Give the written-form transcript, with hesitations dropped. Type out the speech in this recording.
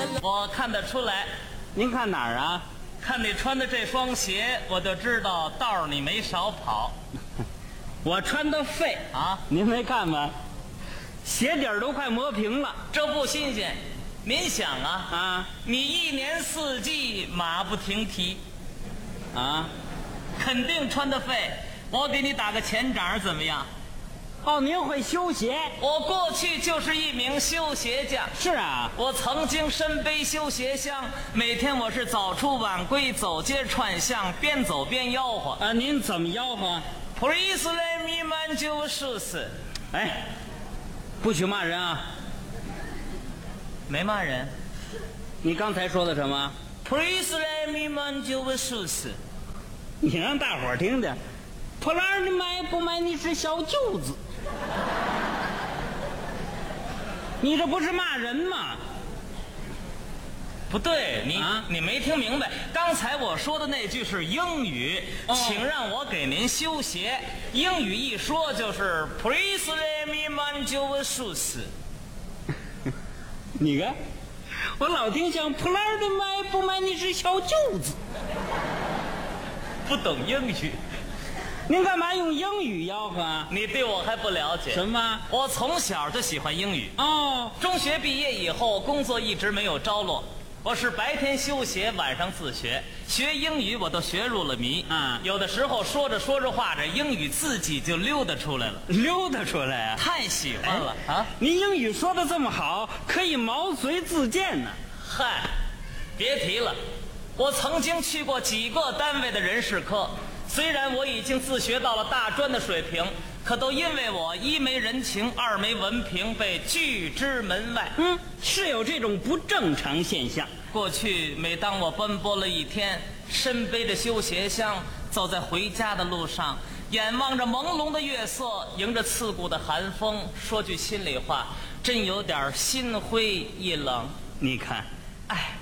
我看得出来， 您看哪儿啊？ 看你穿的这双鞋，我就知道道儿你没少跑我穿的废啊！ 您没看吗？鞋底儿都快磨平了这不新鲜。您想啊， 啊你一年四季马不停蹄， 啊！ 肯定穿的废。我给你打个前掌怎么样？ 哦，您会修鞋？ 我过去就是一名修鞋匠。 是啊， 我曾经身背修鞋箱，每天我是早出晚归，走街串巷，边走边吆喝。 您怎么吆喝？ Please let me mind your shoes。 哎，不许骂人啊！ 没骂人。 你刚才说的什么？ Please let me mind your shoes。 你让大伙儿听听。破烂儿的买不买？你是小舅子。你这不是骂人吗？ 不对， 啊你没听明白。刚才我说的那句是英语，请让我给您修鞋。英语一说就是 Please let me mind your shoes。 你看，我老听像破烂儿的买不买？你是小舅子。 不懂英语， 您干嘛用英语吆喝啊？ 你对我还不了解。 什么？ 我从小就喜欢英语。 哦， 中学毕业以后，工作一直没有着落。我是白天修鞋，晚上自学，学英语我都学入了迷啊有的时候说着说着话，这英语自己就溜达出来了， 溜达出来啊！ 太喜欢了、啊！ 您英语说的这么好，可以毛遂自荐呢。 嗨，别提了，我曾经去过几个单位的人事科，虽然我已经自学到了大专的水平，可都因为我一没人情，二没文凭，被拒之门外。 是有这种不正常现象。 过去每当我奔波了一天，身背着修鞋箱，走在回家的路上，眼望着朦胧的月色，迎着刺骨的寒风，说句心里话，真有点心灰意冷。 你看， 哎，